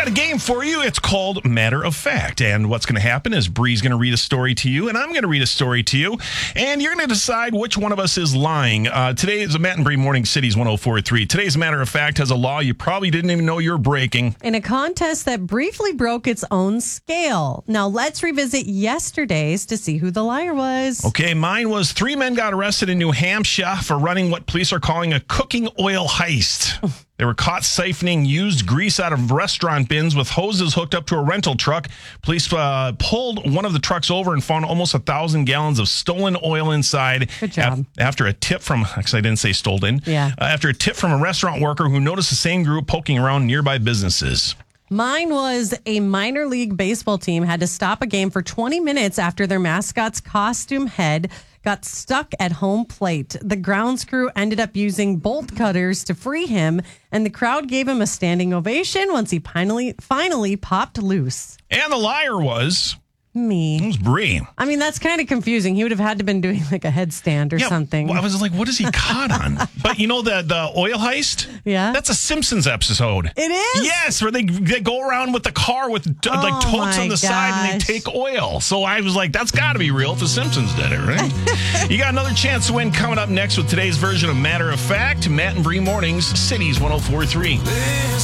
got a game for you. It's called Matter of Fact. And what's going to happen is Bree's going to read a story to you, and I'm going to read a story to you. And you're going to decide which one of us is lying. Today is a Matt and Bree Morning Cities 104.3. Today's Matter of Fact has a law you probably didn't even know you're breaking. In a contest that briefly broke its own scale. Now let's revisit yesterday's to see who the liar was. Okay, mine was 3 men got arrested in New Hampshire for running what police are calling a cooking oil heist. They were caught siphoning used grease out of restaurant bins with hoses hooked up to a rental truck. Police pulled one of the trucks over and found almost 1,000 gallons of stolen oil inside. Good job. After a tip from, actually I didn't say stolen. Yeah. After a tip from a restaurant worker who noticed the same group poking around nearby businesses. Mine was a minor league baseball team had to stop a game for 20 minutes after their mascot's costume head got stuck at home plate. The grounds crew ended up using bolt cutters to free him, and the crowd gave him a standing ovation once he finally popped loose. And the liar was... Me. It was Bree. I mean, that's kind of confusing. He would have had to have been doing like a headstand or something. I was like, what is he caught on? But you know the oil heist? Yeah. That's a Simpsons episode. It is? Yes, where they go around with the car with like totes on the side and they take oil. So I was like, that's got to be real if the Simpsons did it, right? You got another chance to win coming up next with today's version of Matter of Fact. Matt and Bree Mornings, Cities 104.3.